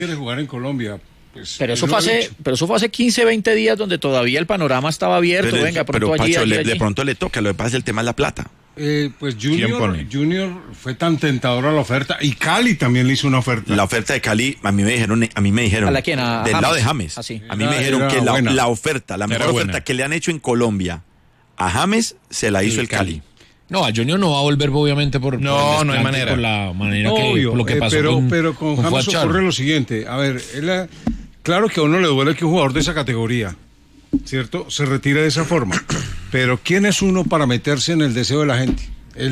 quiere jugar en Colombia. Pues, pero eso fue hace 15, 20 días donde todavía el panorama estaba abierto. Pero Pacho, de pronto le toca, lo que pasa es el tema de la plata. Pues Junior fue tan tentadora la oferta, y Cali también le hizo una oferta. La oferta de Cali, a mí me dijeron ¿a la quién? ¿A del James? lado de James. Ah, sí. A mí me dijeron que la oferta, la mejor oferta que le han hecho en Colombia a James se la hizo el Cali. No, a Junior no va a volver obviamente por no hay manera. Por la manera obvio, por lo que pasó pero con James ocurre lo siguiente. A ver, claro que a uno le duele que un jugador de esa categoría, ¿cierto?, se retire de esa forma. Pero ¿quién es uno para meterse en el deseo de la gente?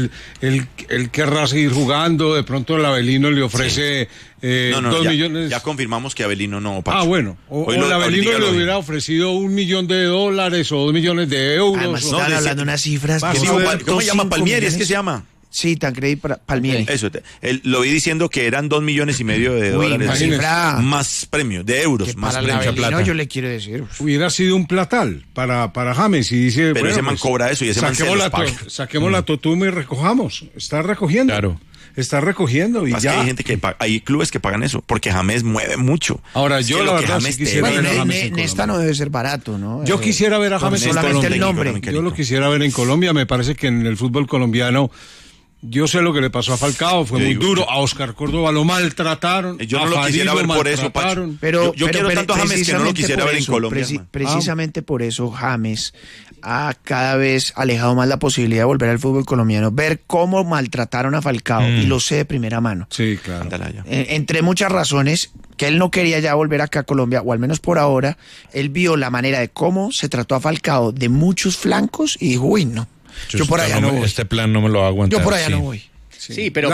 Él querrá seguir jugando, de pronto el Avelino le ofrece 2 millones. Ya confirmamos que Avelino no, Pacho. Bueno, o el Avelino le hubiera ofrecido $1 millón o 2 millones de euros. Además, están hablando unas cifras. ¿Cómo se llama? Palmieri, ¿es que se llama? Sí, Tancredi Palmieri. Eso, lo vi diciendo que eran $2 millones y medio de dólares. Más premio, de euros, más premio. Plata. Yo le quiero decir. Hubiera sido un platal para James, y dice, pero ese man cobra eso y ese man se los paga. Saquemos la totuma y recojamos. Está recogiendo. Claro. Está recogiendo y ya. Hay gente hay clubes que pagan eso, porque James mueve mucho. Ahora, yo la verdad sí quisiera ver a James en Nesta no debe ser barato, ¿no? Yo quisiera ver a James en solamente el nombre. Yo lo quisiera ver en Colombia. Me parece que en el fútbol colombiano, yo sé lo que le pasó a Falcao, fue muy duro. A Oscar Córdoba lo maltrataron. Yo no lo quisiera ver por eso, Pacho. Pero yo quiero tanto a James que no lo quisiera ver en Colombia. Precisamente por eso James ha cada vez alejado más la posibilidad de volver al fútbol colombiano. Ver cómo maltrataron a Falcao, y lo sé de primera mano. Sí, claro. Entre muchas razones, que él no quería ya volver acá a Colombia, o al menos por ahora. Él vio la manera de cómo se trató a Falcao de muchos flancos y dijo, uy, no. Yo por allá no voy. Este plan no me lo va a aguantar. Yo por allá no voy. Sí, pero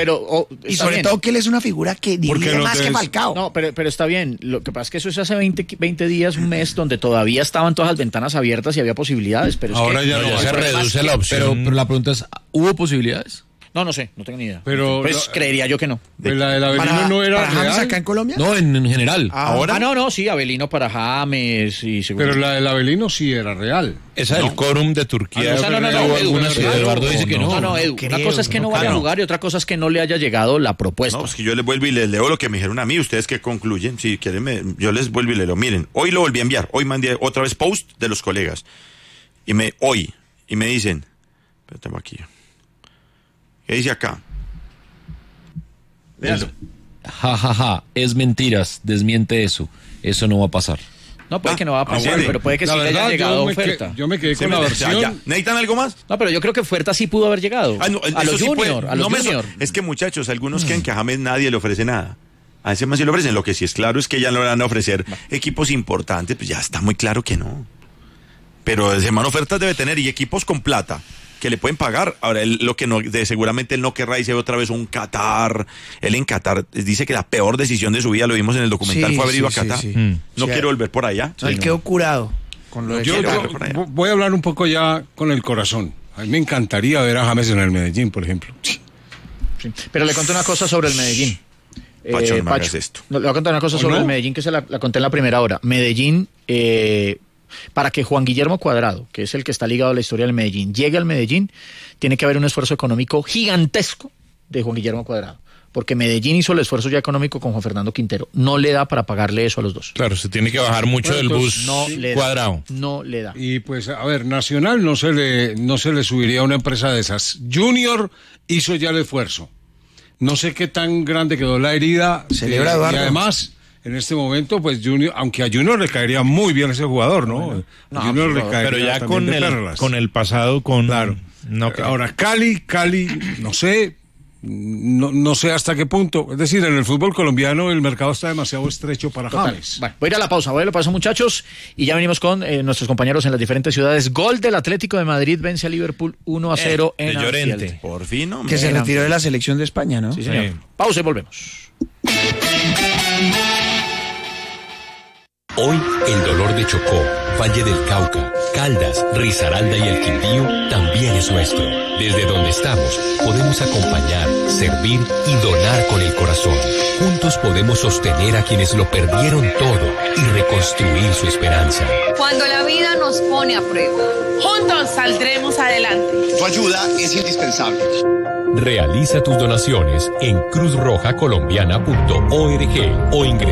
y sobre todo que él es una figura que dirige más que Falcao. No, pero está bien. Lo que pasa es que eso es hace 20 días, un mes, donde todavía estaban todas las ventanas abiertas y había posibilidades. Pero ahora es que ya se reduce la opción. Pero la pregunta es, ¿hubo posibilidades? No sé, no tengo ni idea. Pero creería yo que no. La del Avelino no era ¿para James real acá en Colombia? No, en general. Ahora. No, sí, Avelino para James y seguro. Pero la del Avelino sí era real. Esa del quórum de Turquía. Eduardo dice que no. No, Edu. Una cosa es que no vaya a jugar y otra cosa es que no le haya llegado la propuesta. No, es que yo les vuelvo y les leo lo que me dijeron a mí. Ustedes que concluyen, si quieren, yo les vuelvo y les leo. Miren, hoy lo volví a enviar. Hoy mandé otra vez post de los colegas. Y me dicen, pero tengo aquí. ¿Qué dice acá? Es mentiras, desmiente eso. Eso no va a pasar. No, puede que no va a pasar, pero puede que sí le haya llegado oferta. Yo me quedé con la versión. ¿Necesitan algo más? No, pero yo creo que oferta sí pudo haber llegado. A los Junior. Es que, muchachos, algunos creen que a James nadie le ofrece nada. A ese más sí le ofrecen. Lo que sí es claro es que ya no le van a ofrecer equipos importantes, pues ya está muy claro que no. Pero ese man ofertas debe tener, y equipos con plata que le pueden pagar. Ahora, lo que no, seguramente él no querrá irse otra vez un Qatar. Él en Qatar dice que la peor decisión de su vida, lo vimos en el documental, fue haber ido a Qatar. No quiero volver por allá. Él quedó curado con lo de yo voy a hablar un poco ya con el corazón. A mí me encantaría ver a James en el Medellín, por ejemplo. Sí. Pero le conté una cosa sobre el Medellín. Pacho, no me hagas esto. Le voy a contar una cosa sobre el Medellín que se la conté en la primera hora. Medellín, para que Juan Guillermo Cuadrado, que es el que está ligado a la historia del Medellín, llegue al Medellín, tiene que haber un esfuerzo económico gigantesco de Juan Guillermo Cuadrado. Porque Medellín hizo el esfuerzo ya económico con Juan Fernando Quintero. No le da para pagarle eso a los dos. Claro, se tiene que bajar mucho del bus Cuadrado. No le da. Y pues, a ver, Nacional no se le subiría a una empresa de esas. Junior hizo ya el esfuerzo. No sé qué tan grande quedó la herida. Celebra Eduardo. Y además, en este momento, pues Junior, aunque a Junior le caería muy bien ese jugador, ¿no? Junior le caería, pero ya con el pasado, claro. Ahora, Cali, no sé. No sé hasta qué punto. Es decir, en el fútbol colombiano el mercado está demasiado estrecho para James. Bueno, voy a ir a la pausa, muchachos, y ya venimos con nuestros compañeros en las diferentes ciudades. Gol del Atlético de Madrid, vence a Liverpool 1-0 en Anfield. Por fin, hombre. Que se retiró de la selección de España, ¿no? Sí, señor. Pausa y volvemos. Hoy el dolor de Chocó, Valle del Cauca, Caldas, Risaralda y el Quindío también es nuestro. Desde donde estamos, podemos acompañar, servir y donar con el corazón. Juntos podemos sostener a quienes lo perdieron todo y reconstruir su esperanza. Cuando la vida nos pone a prueba, juntos saldremos adelante. Tu ayuda es indispensable. Realiza tus donaciones en cruzrojacolombiana.org o ingresa